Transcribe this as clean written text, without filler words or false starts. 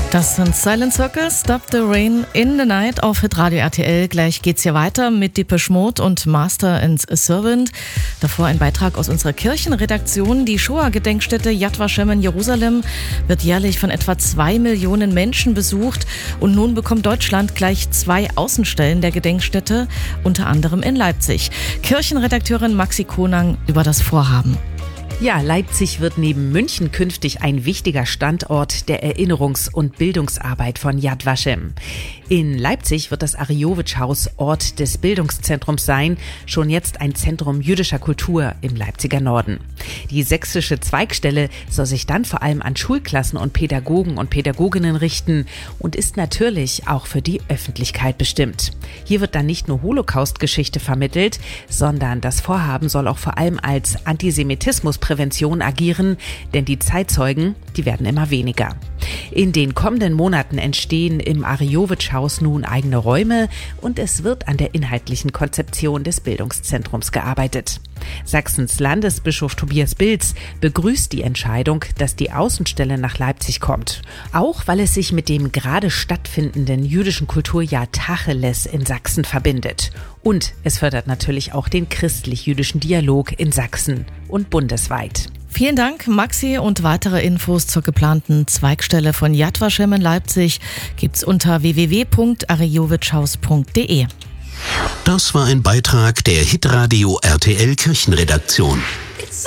Das sind Silent Circle, Stop the Rain in the Night auf Hitradio RTL. Gleich geht's hier weiter mit Depeche Mode und Master and Servant. Davor ein Beitrag aus unserer Kirchenredaktion. Die Shoah-Gedenkstätte Yad Vashem in Jerusalem wird jährlich von etwa 2 Millionen Menschen besucht. Und nun bekommt Deutschland gleich 2 Außenstellen der Gedenkstätte, unter anderem in Leipzig. Kirchenredakteurin Maxi Konang über das Vorhaben. Ja, Leipzig wird neben München künftig ein wichtiger Standort der Erinnerungs- und Bildungsarbeit von Yad Vashem. In Leipzig wird das Ariyowitsch-Haus Ort des Bildungszentrums sein, schon jetzt ein Zentrum jüdischer Kultur im Leipziger Norden. Die sächsische Zweigstelle soll sich dann vor allem an Schulklassen und Pädagogen und Pädagoginnen richten und ist natürlich auch für die Öffentlichkeit bestimmt. Hier wird dann nicht nur Holocaust-Geschichte vermittelt, sondern das Vorhaben soll auch vor allem als Antisemitismusprävention agieren, denn die Zeitzeugen, die werden immer weniger. In den kommenden Monaten entstehen im Ariyowitsch-Haus nun eigene Räume und es wird an der inhaltlichen Konzeption des Bildungszentrums gearbeitet. Sachsens Landesbischof Tobias Bilz begrüßt die Entscheidung, dass die Außenstelle nach Leipzig kommt. Auch weil es sich mit dem gerade stattfindenden jüdischen Kulturjahr Tacheles in Sachsen verbindet. Und es fördert natürlich auch den christlich-jüdischen Dialog in Sachsen und bundesweit. Vielen Dank, Maxi, und weitere Infos zur geplanten Zweigstelle von Yad Vashem in Leipzig gibt's unter www.ariyowitschhaus.de. Das war ein Beitrag der Hitradio RTL Kirchenredaktion.